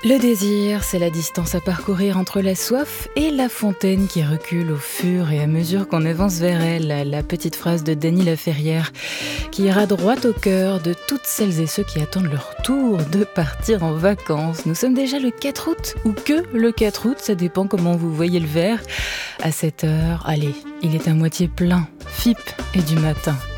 Le désir, c'est la distance à parcourir entre la soif et la fontaine qui recule au fur et à mesure qu'on avance vers elle. La petite phrase de Dany Laferrière qui ira droit au cœur de toutes celles et ceux qui attendent leur tour de partir en vacances. Nous sommes déjà le 4 août, ou que le 4 août, ça dépend comment vous voyez le verre. À cette heure, allez, il est à moitié plein, FIP et du matin.